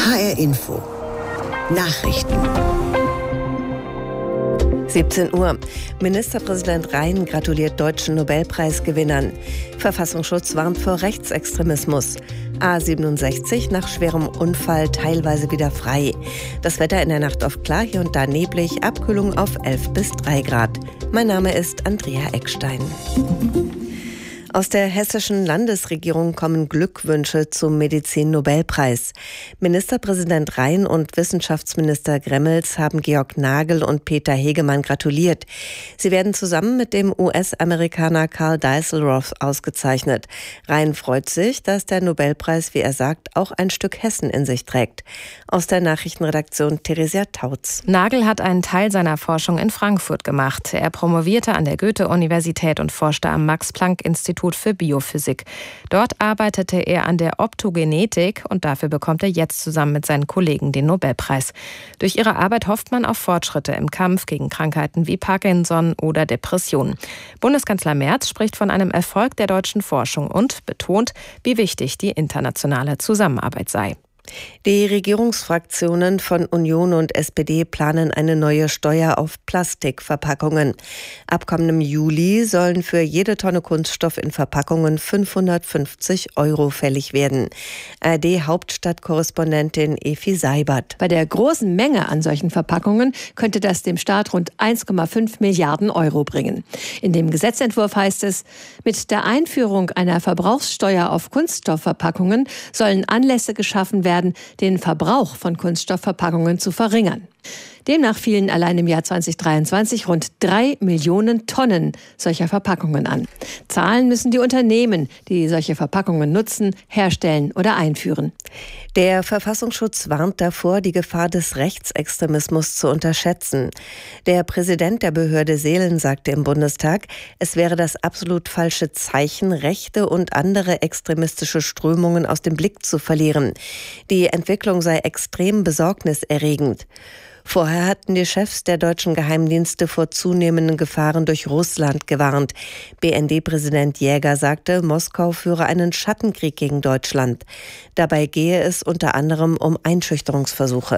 HR Info. Nachrichten. 17 Uhr. Ministerpräsident Rhein gratuliert deutschen Nobelpreisgewinnern. Verfassungsschutz warnt vor Rechtsextremismus. A67 nach schwerem Unfall teilweise wieder frei. Das Wetter in der Nacht oft klar, hier und da neblig, Abkühlung auf 11 bis 3 Grad. Mein Name ist Andrea Eckstein. Aus der hessischen Landesregierung kommen Glückwünsche zum Medizin-Nobelpreis. Ministerpräsident Rhein und Wissenschaftsminister Gremmels haben Georg Nagel und Peter Hegemann gratuliert. Sie werden zusammen mit dem US-Amerikaner Karl Deisselroth ausgezeichnet. Rhein freut sich, dass der Nobelpreis, wie er sagt, auch ein Stück Hessen in sich trägt. Aus der Nachrichtenredaktion Theresia Tautz. Nagel hat einen Teil seiner Forschung in Frankfurt gemacht. Er promovierte an der Goethe-Universität und forschte am Max-Planck-Institut für Biophysik. Dort arbeitete er an der Optogenetik und dafür bekommt er jetzt zusammen mit seinen Kollegen den Nobelpreis. Durch ihre Arbeit hofft man auf Fortschritte im Kampf gegen Krankheiten wie Parkinson oder Depressionen. Bundeskanzler Merz spricht von einem Erfolg der deutschen Forschung und betont, wie wichtig die internationale Zusammenarbeit sei. Die Regierungsfraktionen von Union und SPD planen eine neue Steuer auf Plastikverpackungen. Ab kommendem Juli sollen für jede Tonne Kunststoff in Verpackungen 550 € fällig werden. ARD-Hauptstadtkorrespondentin Efi Seibert. Bei der großen Menge an solchen Verpackungen könnte das dem Staat rund 1,5 Milliarden € bringen. In dem Gesetzentwurf heißt es, mit der Einführung einer Verbrauchssteuer auf Kunststoffverpackungen sollen Anlässe geschaffen werden, den Verbrauch von Kunststoffverpackungen zu verringern. Demnach fielen allein im Jahr 2023 rund 3 Millionen Tonnen solcher Verpackungen an. Zahlen müssen die Unternehmen, die solche Verpackungen nutzen, herstellen oder einführen. Der Verfassungsschutz warnt davor, die Gefahr des Rechtsextremismus zu unterschätzen. Der Präsident der Behörde Seelen sagte im Bundestag, es wäre das absolut falsche Zeichen, rechte und andere extremistische Strömungen aus dem Blick zu verlieren. Die Entwicklung sei extrem besorgniserregend. Vorher hatten die Chefs der deutschen Geheimdienste vor zunehmenden Gefahren durch Russland gewarnt. BND-Präsident Jäger sagte, Moskau führe einen Schattenkrieg gegen Deutschland. Dabei gehe es unter anderem um Einschüchterungsversuche.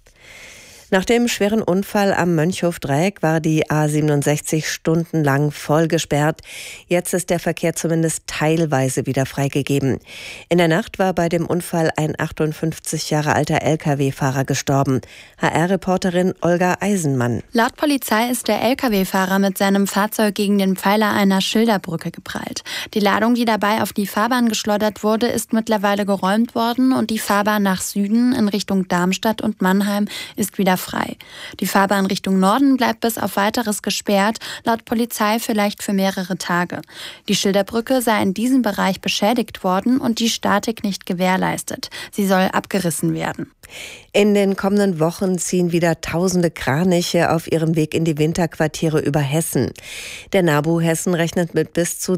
Nach dem schweren Unfall am Mönchhof-Dreieck war die A67 stundenlang voll gesperrt. Jetzt ist der Verkehr zumindest teilweise wieder freigegeben. In der Nacht war bei dem Unfall ein 58 Jahre alter Lkw-Fahrer gestorben. HR-Reporterin Olga Eisenmann. Laut Polizei ist der Lkw-Fahrer mit seinem Fahrzeug gegen den Pfeiler einer Schilderbrücke geprallt. Die Ladung, die dabei auf die Fahrbahn geschleudert wurde, ist mittlerweile geräumt worden und die Fahrbahn nach Süden in Richtung Darmstadt und Mannheim ist wieder frei. Die Fahrbahn Richtung Norden bleibt bis auf Weiteres gesperrt, laut Polizei vielleicht für mehrere Tage. Die Schilderbrücke sei in diesem Bereich beschädigt worden und die Statik nicht gewährleistet. Sie soll abgerissen werden. In den kommenden Wochen ziehen wieder tausende Kraniche auf ihrem Weg in die Winterquartiere über Hessen. Der NABU Hessen rechnet mit bis zu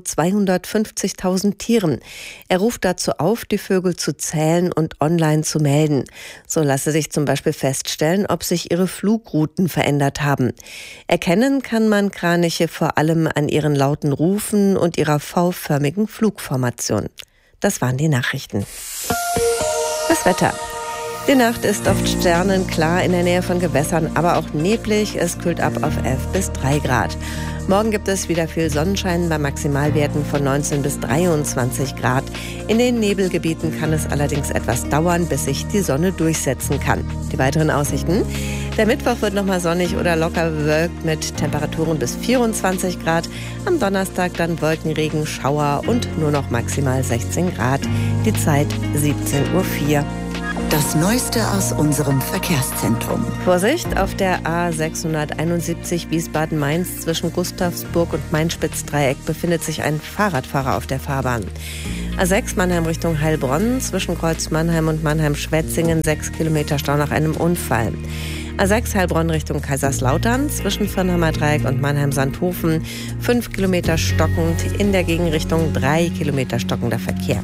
250.000 Tieren. Er ruft dazu auf, die Vögel zu zählen und online zu melden. So lasse sich zum Beispiel feststellen, ob sich ihre Flugrouten verändert haben. Erkennen kann man Kraniche vor allem an ihren lauten Rufen und ihrer V-förmigen Flugformation. Das waren die Nachrichten. Das Wetter. Die Nacht ist oft sternenklar in der Nähe von Gewässern, aber auch neblig. Es kühlt ab auf 11 bis 3 Grad. Morgen gibt es wieder viel Sonnenschein bei Maximalwerten von 19 bis 23 Grad. In den Nebelgebieten kann es allerdings etwas dauern, bis sich die Sonne durchsetzen kann. Die weiteren Aussichten. Der Mittwoch wird nochmal sonnig oder locker bewölkt mit Temperaturen bis 24 Grad. Am Donnerstag dann Wolkenregen, Schauer und nur noch maximal 16 Grad. Die Zeit 17:04 Uhr. Das Neueste aus unserem Verkehrszentrum. Vorsicht, auf der A671 Wiesbaden-Mainz zwischen Gustavsburg und Main-Spitz-Dreieck befindet sich ein Fahrradfahrer auf der Fahrbahn. A6 Mannheim Richtung Heilbronn zwischen Kreuz Mannheim und Mannheim-Schwetzingen 6 Kilometer Stau nach einem Unfall. A6 Heilbronn Richtung Kaiserslautern zwischen Firnheimer Dreieck und Mannheim-Sandhofen 5 Kilometer stockend, in der Gegenrichtung 3 Kilometer stockender Verkehr.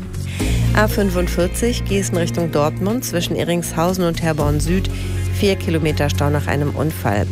A45 Gießen Richtung Dortmund zwischen Iringshausen und Herborn Süd 4 Kilometer Stau nach einem Unfall.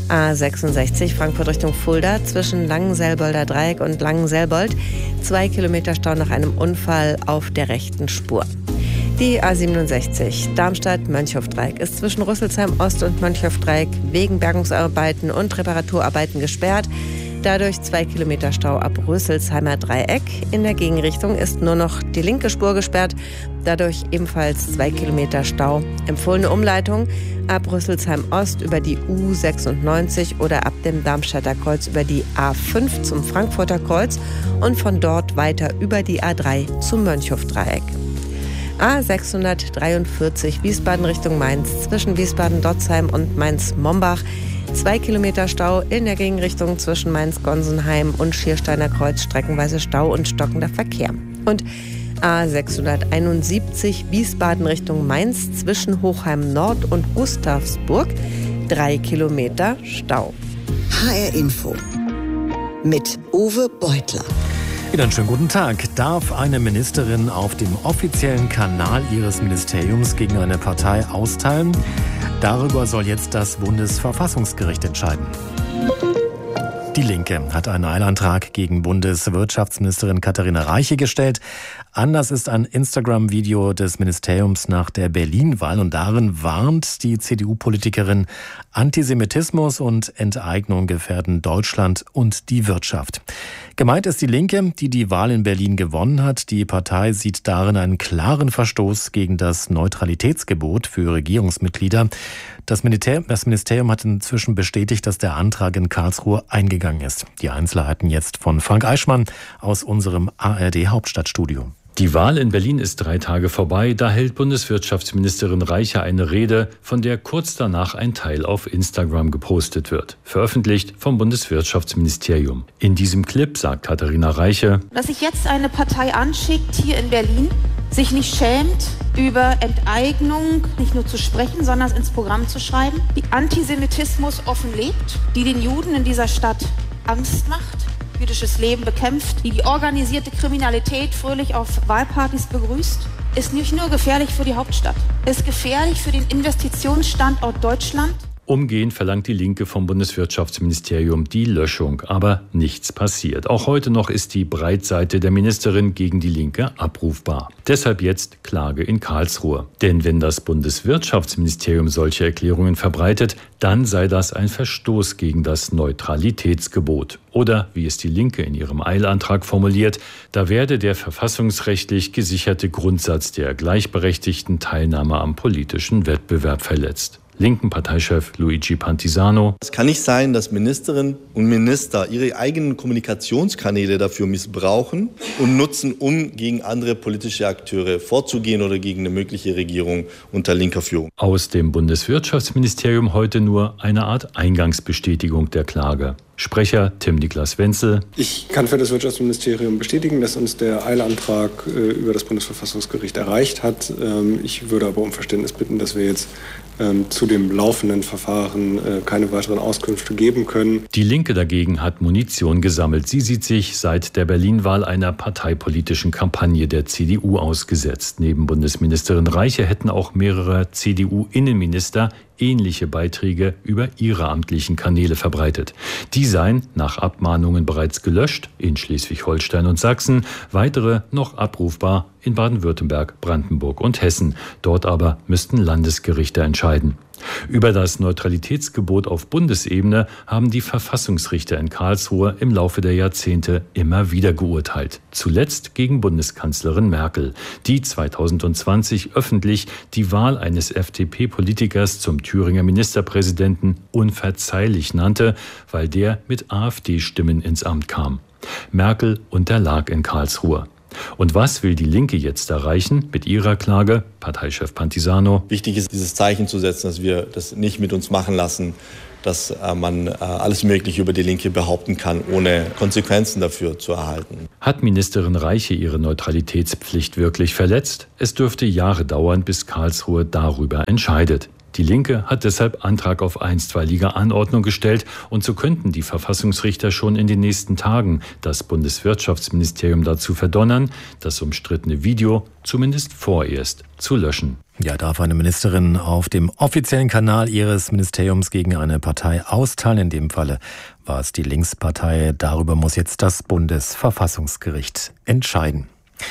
A66 Frankfurt Richtung Fulda zwischen Langenselbolder Dreieck und Langenselbold 2 Kilometer Stau nach einem Unfall auf der rechten Spur. Die A67 Darmstadt-Mönchhofdreieck ist zwischen Rüsselsheim-Ost und Mönchhofdreieck wegen Bergungsarbeiten und Reparaturarbeiten gesperrt. Dadurch 2 Kilometer Stau ab Rüsselsheimer Dreieck. In der Gegenrichtung ist nur noch die linke Spur gesperrt. Dadurch ebenfalls 2 Kilometer Stau. Empfohlene Umleitung ab Rüsselsheim-Ost über die U96 oder ab dem Darmstädter Kreuz über die A5 zum Frankfurter Kreuz und von dort weiter über die A3 zum Mönchhofdreieck. A643 Wiesbaden Richtung Mainz zwischen Wiesbaden-Dotzheim und Mainz-Mombach. 2 Kilometer Stau in der Gegenrichtung zwischen Mainz-Gonsenheim und Schiersteiner Kreuz, streckenweise Stau und stockender Verkehr. Und A671 Wiesbaden Richtung Mainz zwischen Hochheim Nord und Gustavsburg. 3 Kilometer Stau. HR Info mit Uwe Beutler. Wieder einen schönen guten Tag. Darf eine Ministerin auf dem offiziellen Kanal ihres Ministeriums gegen eine Partei austeilen? Darüber soll jetzt das Bundesverfassungsgericht entscheiden. Die Linke hat einen Eilantrag gegen Bundeswirtschaftsministerin Katharina Reiche gestellt. Anlass ist ein Instagram-Video des Ministeriums nach der Berlin-Wahl und darin warnt die CDU-Politikerin, Antisemitismus und Enteignung gefährden Deutschland und die Wirtschaft. Gemeint ist die Linke, die die Wahl in Berlin gewonnen hat. Die Partei sieht darin einen klaren Verstoß gegen das Neutralitätsgebot für Regierungsmitglieder. Das Ministerium hat inzwischen bestätigt, dass der Antrag in Karlsruhe eingegangen ist. Die Einzelheiten jetzt von Frank Eichmann aus unserem ARD-Hauptstadtstudio. Die Wahl in Berlin ist 3 Tage vorbei. Da hält Bundeswirtschaftsministerin Reiche eine Rede, von der kurz danach ein Teil auf Instagram gepostet wird. Veröffentlicht vom Bundeswirtschaftsministerium. In diesem Clip sagt Katharina Reiche, dass sich jetzt eine Partei anschickt, hier in Berlin, sich nicht schämt, über Enteignung nicht nur zu sprechen, sondern es ins Programm zu schreiben, die Antisemitismus offen lebt, die den Juden in dieser Stadt Angst macht, jüdisches Leben bekämpft, die organisierte Kriminalität fröhlich auf Wahlpartys begrüßt, ist nicht nur gefährlich für die Hauptstadt, ist gefährlich für den Investitionsstandort Deutschland. Umgehend verlangt die Linke vom Bundeswirtschaftsministerium die Löschung, aber nichts passiert. Auch heute noch ist die Breitseite der Ministerin gegen die Linke abrufbar. Deshalb jetzt Klage in Karlsruhe. Denn wenn das Bundeswirtschaftsministerium solche Erklärungen verbreitet, dann sei das ein Verstoß gegen das Neutralitätsgebot. Oder, wie es die Linke in ihrem Eilantrag formuliert, da werde der verfassungsrechtlich gesicherte Grundsatz der gleichberechtigten Teilnahme am politischen Wettbewerb verletzt. Linken Parteichef Luigi Pantisano. Es kann nicht sein, dass Ministerinnen und Minister ihre eigenen Kommunikationskanäle dafür missbrauchen und nutzen, um gegen andere politische Akteure vorzugehen oder gegen eine mögliche Regierung unter linker Führung. Aus dem Bundeswirtschaftsministerium heute nur eine Art Eingangsbestätigung der Klage. Sprecher Tim-Niklas Wenzel. Ich kann für das Wirtschaftsministerium bestätigen, dass uns der Eilantrag über das Bundesverfassungsgericht erreicht hat. Ich würde aber um Verständnis bitten, dass wir jetzt zu dem laufenden Verfahren keine weiteren Auskünfte geben können. Die Linke dagegen hat Munition gesammelt. Sie sieht sich seit der Berlin-Wahl einer parteipolitischen Kampagne der CDU ausgesetzt. Neben Bundesministerin Reiche hätten auch mehrere CDU-Innenminister ähnliche Beiträge über ihre amtlichen Kanäle verbreitet. Die seien nach Abmahnungen bereits gelöscht in Schleswig-Holstein und Sachsen, weitere noch abrufbar in Baden-Württemberg, Brandenburg und Hessen. Dort aber müssten Landesgerichte entscheiden. Über das Neutralitätsgebot auf Bundesebene haben die Verfassungsrichter in Karlsruhe im Laufe der Jahrzehnte immer wieder geurteilt. Zuletzt gegen Bundeskanzlerin Merkel, die 2020 öffentlich die Wahl eines FDP-Politikers zum Thüringer Ministerpräsidenten unverzeihlich nannte, weil der mit AfD-Stimmen ins Amt kam. Merkel unterlag in Karlsruhe. Und was will die Linke jetzt erreichen mit ihrer Klage? Parteichef Pantisano. Wichtig ist, dieses Zeichen zu setzen, dass wir das nicht mit uns machen lassen, dass man alles Mögliche über die Linke behaupten kann, ohne Konsequenzen dafür zu erhalten. Hat Ministerin Reiche ihre Neutralitätspflicht wirklich verletzt? Es dürfte Jahre dauern, bis Karlsruhe darüber entscheidet. Die Linke hat deshalb Antrag auf einstweilige Anordnung gestellt und so könnten die Verfassungsrichter schon in den nächsten Tagen das Bundeswirtschaftsministerium dazu verdonnern, das umstrittene Video zumindest vorerst zu löschen. Ja, darf eine Ministerin auf dem offiziellen Kanal ihres Ministeriums gegen eine Partei austeilen? In dem Falle war es die Linkspartei. Darüber muss jetzt das Bundesverfassungsgericht entscheiden.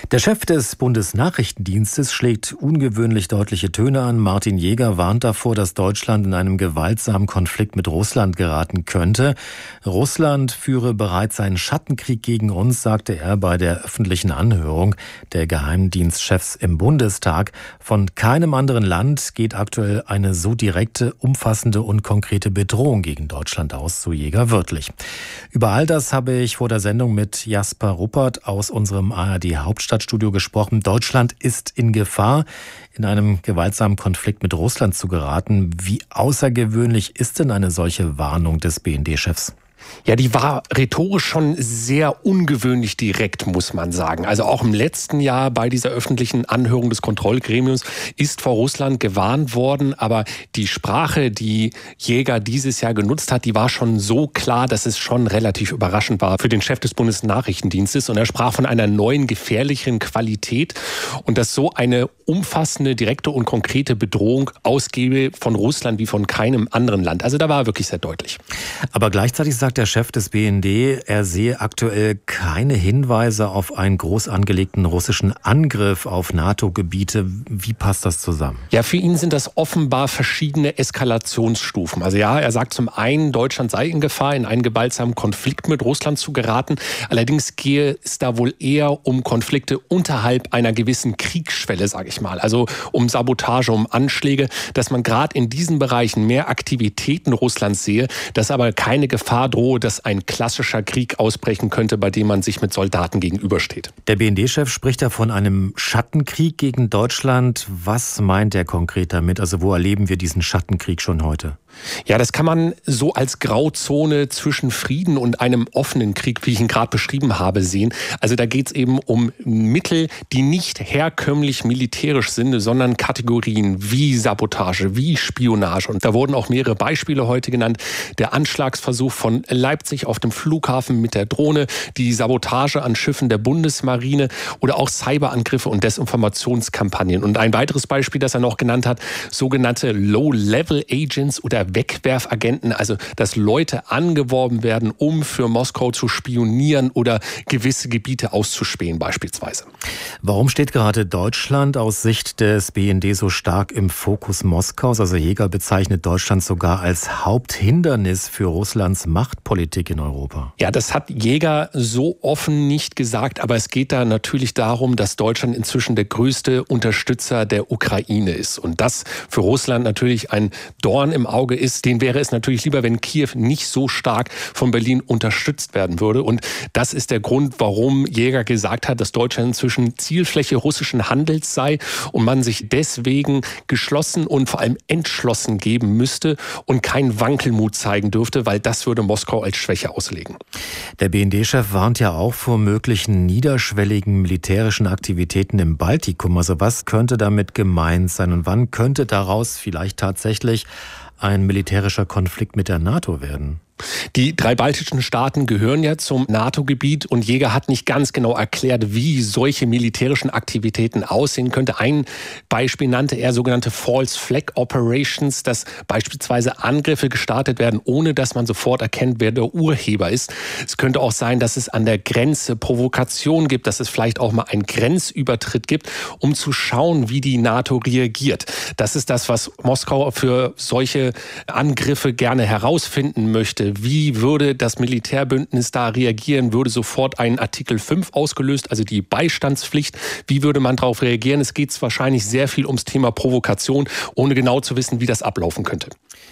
Der Chef des Bundesnachrichtendienstes schlägt ungewöhnlich deutliche Töne an. Martin Jäger warnt davor, dass Deutschland in einem gewaltsamen Konflikt mit Russland geraten könnte. Russland führe bereits einen Schattenkrieg gegen uns, sagte er bei der öffentlichen Anhörung der Geheimdienstchefs im Bundestag. Von keinem anderen Land geht aktuell eine so direkte, umfassende und konkrete Bedrohung gegen Deutschland aus, so Jäger wörtlich. Über all das habe ich vor der Sendung mit Jasper Ruppert aus unserem ARD-Hauptstadtstudio gesprochen. Deutschland ist in Gefahr, in einem gewaltsamen Konflikt mit Russland zu geraten. Wie außergewöhnlich ist denn eine solche Warnung des BND-Chefs? Ja, die war rhetorisch schon sehr ungewöhnlich direkt, muss man sagen. Also auch im letzten Jahr bei dieser öffentlichen Anhörung des Kontrollgremiums ist vor Russland gewarnt worden. Aber die Sprache, die Jäger dieses Jahr genutzt hat, die war schon so klar, dass es schon relativ überraschend war für den Chef des Bundesnachrichtendienstes. Und er sprach von einer neuen, gefährlichen Qualität und dass so eine umfassende, direkte und konkrete Bedrohung ausgebe von Russland wie von keinem anderen Land. Also da war er wirklich sehr deutlich. Aber gleichzeitig sagt der Chef des BND, er sehe aktuell keine Hinweise auf einen groß angelegten russischen Angriff auf NATO-Gebiete. Wie passt das zusammen? Ja, für ihn sind das offenbar verschiedene Eskalationsstufen. Also ja, er sagt zum einen, Deutschland sei in Gefahr, in einen gewaltsamen Konflikt mit Russland zu geraten. Allerdings gehe es da wohl eher um Konflikte unterhalb einer gewissen Kriegsschwelle, sage ich mal. Also um Sabotage, um Anschläge, dass man gerade in diesen Bereichen mehr Aktivitäten Russlands sehe, dass aber keine Gefahr drohe, dass ein klassischer Krieg ausbrechen könnte, bei dem man sich mit Soldaten gegenübersteht. Der BND-Chef spricht da von einem Schattenkrieg gegen Deutschland. Was meint er konkret damit? Also wo erleben wir diesen Schattenkrieg schon heute? Ja, das kann man so als Grauzone zwischen Frieden und einem offenen Krieg, wie ich ihn gerade beschrieben habe, sehen. Also da geht es eben um Mittel, die nicht herkömmlich militärisch sind, sondern Kategorien wie Sabotage, wie Spionage. Und da wurden auch mehrere Beispiele heute genannt. Der Anschlagsversuch von Leipzig auf dem Flughafen mit der Drohne, die Sabotage an Schiffen der Bundesmarine oder auch Cyberangriffe und Desinformationskampagnen. Und ein weiteres Beispiel, das er noch genannt hat, sogenannte Low-Level-Agents oder Wegwerfagenten, also dass Leute angeworben werden, um für Moskau zu spionieren oder gewisse Gebiete auszuspähen beispielsweise. Warum steht gerade Deutschland aus Sicht des BND so stark im Fokus Moskaus? Also Jäger bezeichnet Deutschland sogar als Haupthindernis für Russlands Machtpolitik in Europa. Ja, das hat Jäger so offen nicht gesagt, aber es geht da natürlich darum, dass Deutschland inzwischen der größte Unterstützer der Ukraine ist. Und das für Russland natürlich ein Dorn im Auge ist. Denen wäre es natürlich lieber, wenn Kiew nicht so stark von Berlin unterstützt werden würde. Und das ist der Grund, warum Jäger gesagt hat, dass Deutschland inzwischen Zielfläche russischen Handels sei und man sich deswegen geschlossen und vor allem entschlossen geben müsste und keinen Wankelmut zeigen dürfte, weil das würde Moskau als Schwäche auslegen. Der BND-Chef warnt ja auch vor möglichen niederschwelligen militärischen Aktivitäten im Baltikum. Also was könnte damit gemeint sein und wann könnte daraus vielleicht tatsächlich ein militärischer Konflikt mit der NATO werden? Die 3 baltischen Staaten gehören ja zum NATO-Gebiet und Jäger hat nicht ganz genau erklärt, wie solche militärischen Aktivitäten aussehen könnte. Ein Beispiel nannte er sogenannte False Flag Operations, dass beispielsweise Angriffe gestartet werden, ohne dass man sofort erkennt, wer der Urheber ist. Es könnte auch sein, dass es an der Grenze Provokation gibt, dass es vielleicht auch mal einen Grenzübertritt gibt, um zu schauen, wie die NATO reagiert. Das ist das, was Moskau für solche Angriffe gerne herausfinden möchte. Wie würde das Militärbündnis da reagieren? Würde sofort ein Artikel 5 ausgelöst, also die Beistandspflicht? Wie würde man darauf reagieren? Es geht wahrscheinlich sehr viel ums Thema Provokation, ohne genau zu wissen, wie das ablaufen könnte.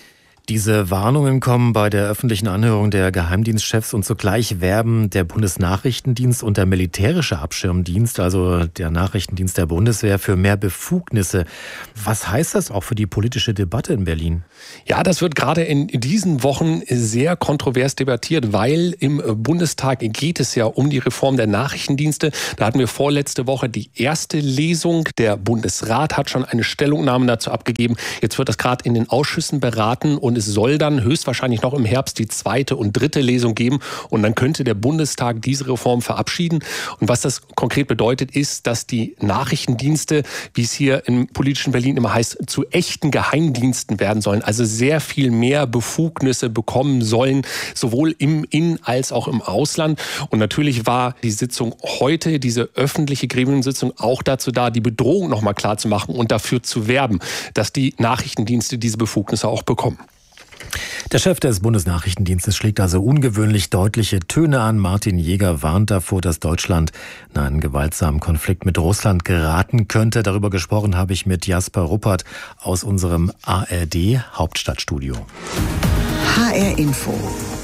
Diese Warnungen kommen bei der öffentlichen Anhörung der Geheimdienstchefs und zugleich werben der Bundesnachrichtendienst und der militärische Abschirmdienst, also der Nachrichtendienst der Bundeswehr, für mehr Befugnisse. Was heißt das auch für die politische Debatte in Berlin? Ja, das wird gerade in diesen Wochen sehr kontrovers debattiert, weil im Bundestag geht es ja um die Reform der Nachrichtendienste. Da hatten wir vorletzte Woche die erste Lesung. Der Bundesrat hat schon eine Stellungnahme dazu abgegeben. Jetzt wird das gerade in den Ausschüssen beraten und und es soll dann höchstwahrscheinlich noch im Herbst die 2. und 3. Lesung geben und dann könnte der Bundestag diese Reform verabschieden. Und was das konkret bedeutet, ist, dass die Nachrichtendienste, wie es hier im politischen Berlin immer heißt, zu echten Geheimdiensten werden sollen, also sehr viel mehr Befugnisse bekommen sollen, sowohl im In- als auch im Ausland. Und natürlich war die Sitzung heute, diese öffentliche Gremiensitzung, auch dazu da, die Bedrohung noch mal klar zu machen und dafür zu werben, dass die Nachrichtendienste diese Befugnisse auch bekommen. Der Chef des Bundesnachrichtendienstes schlägt also ungewöhnlich deutliche Töne an. Martin Jäger warnt davor, dass Deutschland in einen gewaltsamen Konflikt mit Russland geraten könnte. Darüber gesprochen habe ich mit Jasper Ruppert aus unserem ARD-Hauptstadtstudio. HR Info.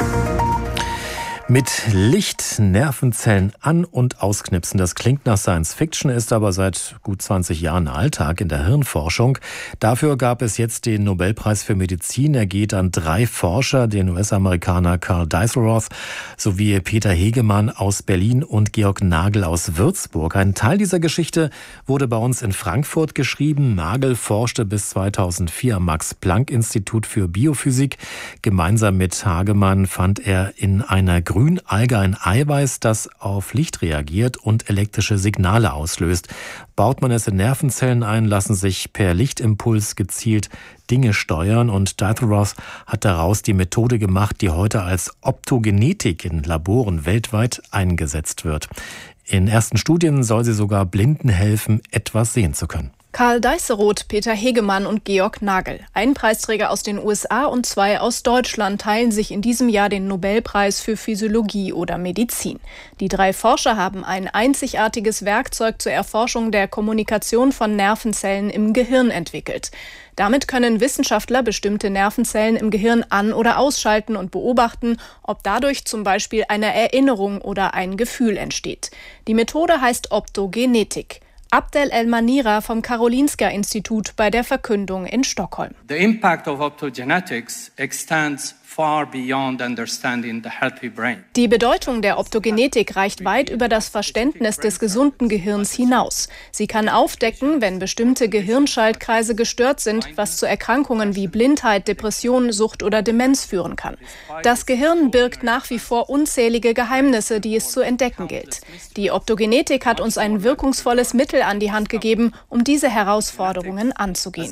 Mit Licht Nervenzellen an- und ausknipsen. Das klingt nach Science Fiction, ist aber seit gut 20 Jahren Alltag in der Hirnforschung. Dafür gab es jetzt den Nobelpreis für Medizin. Er geht an 3 Forscher, den US-Amerikaner Karl Deisseroth sowie Peter Hegemann aus Berlin und Georg Nagel aus Würzburg. Ein Teil dieser Geschichte wurde bei uns in Frankfurt geschrieben. Nagel forschte bis 2004 am Max-Planck-Institut für Biophysik. Gemeinsam mit Hegemann fand er in einer Grünalge ein Eiweiß, das auf Licht reagiert und elektrische Signale auslöst. Baut man es in Nervenzellen ein, lassen sich per Lichtimpuls gezielt Dinge steuern und Deisseroth hat daraus die Methode gemacht, die heute als Optogenetik in Laboren weltweit eingesetzt wird. In ersten Studien soll sie sogar Blinden helfen, etwas sehen zu können. Karl Deisseroth, Peter Hegemann und Georg Nagel. Ein Preisträger aus den USA und 2 aus Deutschland teilen sich in diesem Jahr den Nobelpreis für Physiologie oder Medizin. Die 3 Forscher haben ein einzigartiges Werkzeug zur Erforschung der Kommunikation von Nervenzellen im Gehirn entwickelt. Damit können Wissenschaftler bestimmte Nervenzellen im Gehirn an- oder ausschalten und beobachten, ob dadurch zum Beispiel eine Erinnerung oder ein Gefühl entsteht. Die Methode heißt Optogenetik. Abdel El-Manira vom Karolinska-Institut bei der Verkündung in Stockholm. The impact of optogenetics extends far beyond understanding the healthy brain. Die Bedeutung der Optogenetik reicht weit über das Verständnis des gesunden Gehirns hinaus. Sie kann aufdecken, wenn bestimmte Gehirnschaltkreise gestört sind, was zu Erkrankungen wie Blindheit, Depression, Sucht oder Demenz führen kann. Das Gehirn birgt nach wie vor unzählige Geheimnisse, die es zu entdecken gilt. Die Optogenetik hat uns ein wirkungsvolles Mittel an die Hand gegeben, um diese Herausforderungen anzugehen.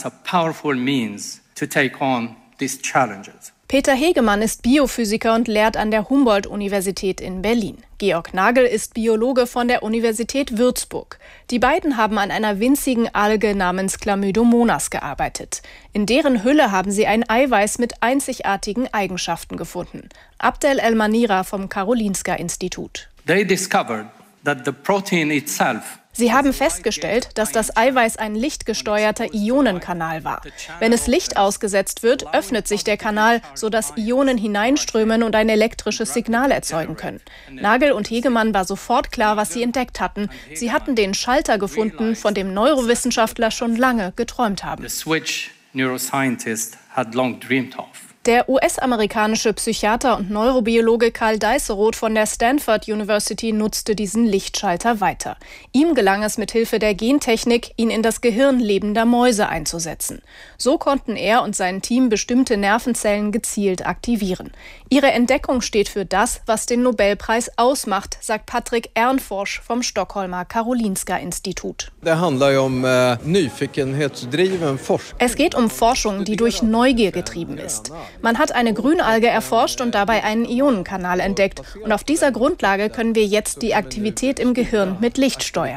Peter Hegemann ist Biophysiker und lehrt an der Humboldt-Universität in Berlin. Georg Nagel ist Biologe von der Universität Würzburg. Die beiden haben an einer winzigen Alge namens Chlamydomonas gearbeitet. In deren Hülle haben sie ein Eiweiß mit einzigartigen Eigenschaften gefunden. Abdel El-Manira vom Karolinska-Institut. They discovered that the protein itself. Sie haben festgestellt, dass das Eiweiß ein lichtgesteuerter Ionenkanal war. Wenn es Licht ausgesetzt wird, öffnet sich der Kanal, sodass Ionen hineinströmen und ein elektrisches Signal erzeugen können. Nagel und Hegemann war sofort klar, was sie entdeckt hatten. Sie hatten den Schalter gefunden, von dem Neurowissenschaftler schon lange geträumt haben. The switch neuroscientists had long dreamed of. Der US-amerikanische Psychiater und Neurobiologe Karl Deisseroth von der Stanford University nutzte diesen Lichtschalter weiter. Ihm gelang es mithilfe der Gentechnik, ihn in das Gehirn lebender Mäuse einzusetzen. So konnten er und sein Team bestimmte Nervenzellen gezielt aktivieren. Ihre Entdeckung steht für das, was den Nobelpreis ausmacht, sagt Patrick Ernforsch vom Stockholmer Karolinska-Institut. Es geht um Forschung, die durch Neugier getrieben ist. Man hat eine Grünalge erforscht und dabei einen Ionenkanal entdeckt. Und auf dieser Grundlage können wir jetzt die Aktivität im Gehirn mit Licht steuern.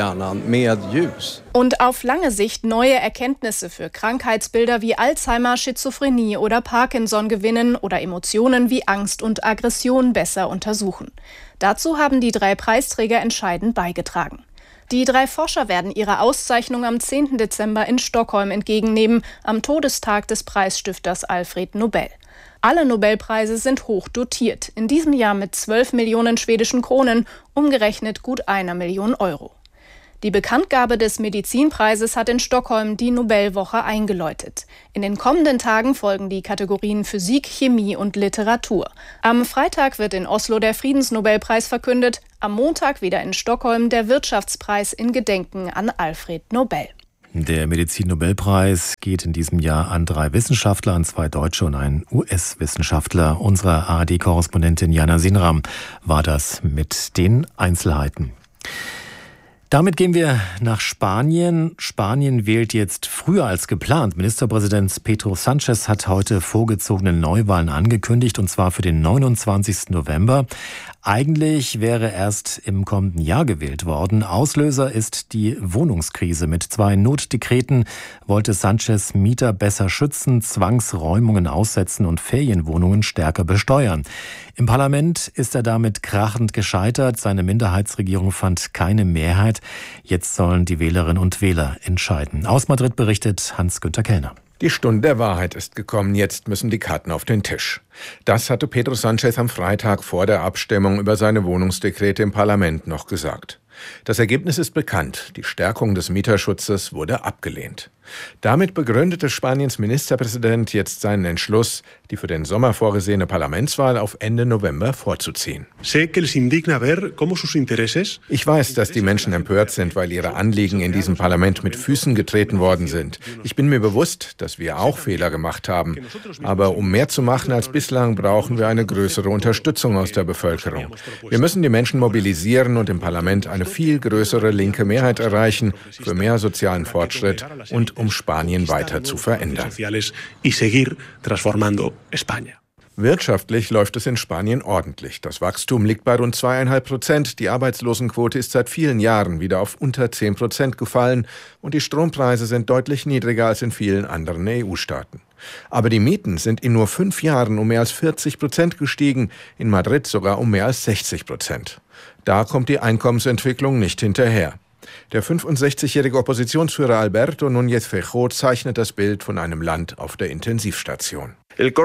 Und auf lange Sicht neue Erkenntnisse für Krankheitsbilder wie Alzheimer, Schizophrenie oder Parkinson gewinnen oder Emotionen wie Angst und Aggression besser untersuchen. Dazu haben die 3 Preisträger entscheidend beigetragen. Die 3 Forscher werden ihre Auszeichnung am 10. Dezember in Stockholm entgegennehmen, am Todestag des Preisstifters Alfred Nobel. Alle Nobelpreise sind hoch dotiert, in diesem Jahr mit 12 Millionen schwedischen Kronen, umgerechnet gut 1 Million Euro. Die Bekanntgabe des Medizinpreises hat in Stockholm die Nobelwoche eingeläutet. In den kommenden Tagen folgen die Kategorien Physik, Chemie und Literatur. Am Freitag wird in Oslo der Friedensnobelpreis verkündet, am Montag wieder in Stockholm der Wirtschaftspreis in Gedenken an Alfred Nobel. Der Medizin-Nobelpreis geht in diesem Jahr an 3 Wissenschaftler, an 2 Deutsche und einen US-Wissenschaftler. Unsere ARD-Korrespondentin Jana Sinram war das mit den Einzelheiten. Damit gehen wir nach Spanien. Spanien wählt jetzt früher als geplant. Ministerpräsident Pedro Sánchez hat heute vorgezogene Neuwahlen angekündigt, und zwar für den 29. November. Eigentlich wäre erst im kommenden Jahr gewählt worden. Auslöser ist die Wohnungskrise. Mit 2 Notdekreten wollte Sánchez Mieter besser schützen, Zwangsräumungen aussetzen und Ferienwohnungen stärker besteuern. Im Parlament ist er damit krachend gescheitert. Seine Minderheitsregierung fand keine Mehrheit. Jetzt sollen die Wählerinnen und Wähler entscheiden. Aus Madrid berichtet Hans-Günther Kellner. Die Stunde der Wahrheit ist gekommen, jetzt müssen die Karten auf den Tisch. Das hatte Pedro Sánchez am Freitag vor der Abstimmung über seine Wohnungsdekrete im Parlament noch gesagt. Das Ergebnis ist bekannt, die Stärkung des Mieterschutzes wurde abgelehnt. Damit begründete Spaniens Ministerpräsident jetzt seinen Entschluss, die für den Sommer vorgesehene Parlamentswahl auf Ende November vorzuziehen. Ich weiß, dass die Menschen empört sind, weil ihre Anliegen in diesem Parlament mit Füßen getreten worden sind. Ich bin mir bewusst, dass wir auch Fehler gemacht haben. Aber um mehr zu machen als bislang, brauchen wir eine größere Unterstützung aus der Bevölkerung. Wir müssen die Menschen mobilisieren und im Parlament eine viel größere linke Mehrheit erreichen für mehr sozialen Fortschritt und um Spanien weiter zu verändern. Wirtschaftlich läuft es in Spanien ordentlich. Das Wachstum liegt bei rund 2,5%. Die Arbeitslosenquote ist seit vielen Jahren wieder auf unter 10% gefallen und die Strompreise sind deutlich niedriger als in vielen anderen EU-Staaten. Aber die Mieten sind in nur 5 Jahren um mehr als 40% gestiegen, in Madrid sogar um mehr als 60%. Da kommt die Einkommensentwicklung nicht hinterher. Der 65-jährige Oppositionsführer Alberto Núñez Feijóo zeichnet das Bild von einem Land auf der Intensivstation.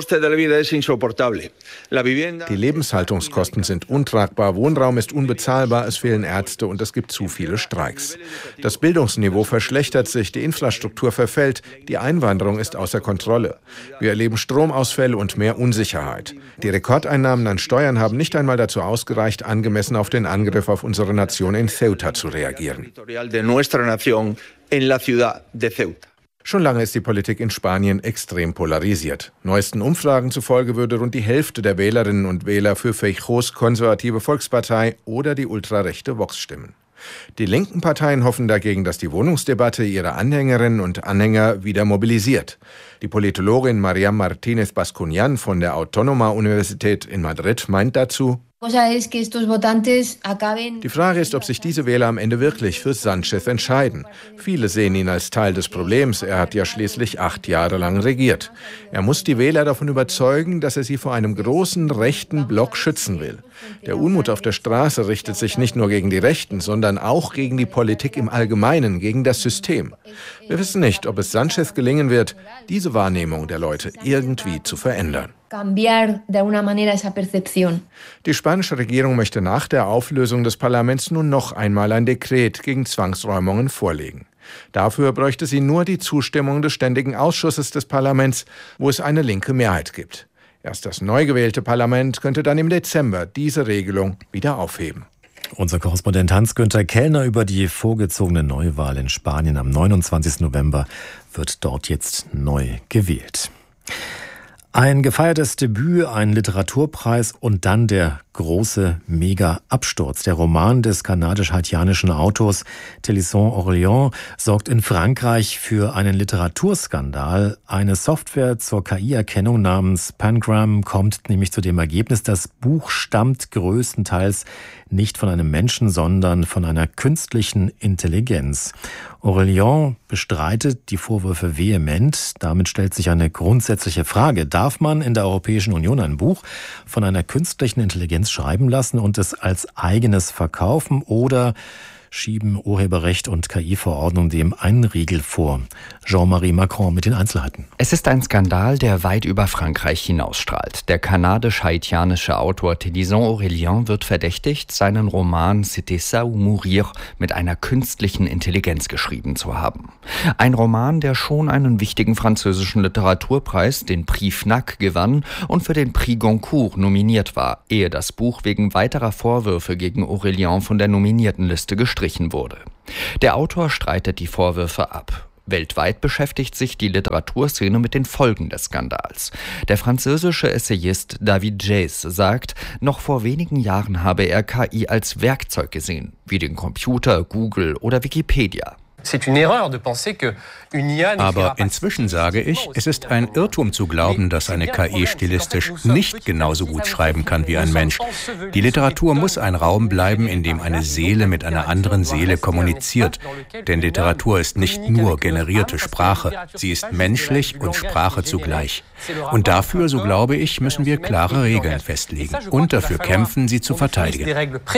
Die Lebenshaltungskosten sind untragbar, Wohnraum ist unbezahlbar, es fehlen Ärzte und es gibt zu viele Streiks. Das Bildungsniveau verschlechtert sich, die Infrastruktur verfällt, die Einwanderung ist außer Kontrolle. Wir erleben Stromausfälle und mehr Unsicherheit. Die Rekordeinnahmen an Steuern haben nicht einmal dazu ausgereicht, angemessen auf den Angriff auf unsere Nation in Ceuta zu reagieren. Schon lange ist die Politik in Spanien extrem polarisiert. Neuesten Umfragen zufolge würde rund die Hälfte der Wählerinnen und Wähler für Feijóos konservative Volkspartei oder die ultrarechte Vox stimmen. Die linken Parteien hoffen dagegen, dass die Wohnungsdebatte ihre Anhängerinnen und Anhänger wieder mobilisiert. Die Politologin María Martínez Bascuñán von der Autónoma-Universität in Madrid meint dazu: Die Frage ist, ob sich diese Wähler am Ende wirklich für Sánchez entscheiden. Viele sehen ihn als Teil des Problems. Er hat ja schließlich 8 Jahre lang regiert. Er muss die Wähler davon überzeugen, dass er sie vor einem großen rechten Block schützen will. Der Unmut auf der Straße richtet sich nicht nur gegen die Rechten, sondern auch gegen die Politik im Allgemeinen, gegen das System. Wir wissen nicht, ob es Sánchez gelingen wird, diese Wahrnehmung der Leute irgendwie zu verändern. Die spanische Regierung möchte nach der Auflösung des Parlaments nun noch einmal ein Dekret gegen Zwangsräumungen vorlegen. Dafür bräuchte sie nur die Zustimmung des Ständigen Ausschusses des Parlaments, wo es eine linke Mehrheit gibt. Erst das neu gewählte Parlament könnte dann im Dezember diese Regelung wieder aufheben. Unser Korrespondent Hans-Günther Kellner über die vorgezogene Neuwahl in Spanien. Am 29. November wird dort jetzt neu gewählt. Ein gefeiertes Debüt, ein Literaturpreis und dann der große Mega-Absturz. Der Roman des kanadisch-haitianischen Autors Télisson Aurélien sorgt in Frankreich für einen Literaturskandal. Eine Software zur KI-Erkennung namens Pangram kommt nämlich zu dem Ergebnis, das Buch stammt größtenteils nicht von einem Menschen, sondern von einer künstlichen Intelligenz. Aurélien bestreitet die Vorwürfe vehement. Damit stellt sich eine grundsätzliche Frage. Darf man in der Europäischen Union ein Buch von einer künstlichen Intelligenz schreiben lassen und es als eigenes verkaufen, oder schieben Urheberrecht und KI-Verordnung dem einen Riegel vor? Jean-Marie Macron mit den Einzelheiten. Es ist ein Skandal, der weit über Frankreich hinausstrahlt. Der kanadisch-haitianische Autor Télisson Aurélien wird verdächtigt, seinen Roman C'était ça ou mourir mit einer künstlichen Intelligenz geschrieben zu haben. Ein Roman, der schon einen wichtigen französischen Literaturpreis, den Prix Fnac, gewann und für den Prix Goncourt nominiert war, ehe das Buch wegen weiterer Vorwürfe gegen Aurélien von der Nominiertenliste gestrichen wurde. Der Autor streitet die Vorwürfe ab. Weltweit beschäftigt sich die Literaturszene mit den Folgen des Skandals. Der französische Essayist David Jays sagt, noch vor wenigen Jahren habe er KI als Werkzeug gesehen, wie den Computer, Google oder Wikipedia. Aber inzwischen sage ich, es ist ein Irrtum zu glauben, dass eine KI stilistisch nicht genauso gut schreiben kann wie ein Mensch. Die Literatur muss ein Raum bleiben, in dem eine Seele mit einer anderen Seele kommuniziert. Denn Literatur ist nicht nur generierte Sprache, sie ist menschlich und Sprache zugleich. Und dafür, so glaube ich, müssen wir klare Regeln festlegen und dafür kämpfen, sie zu verteidigen.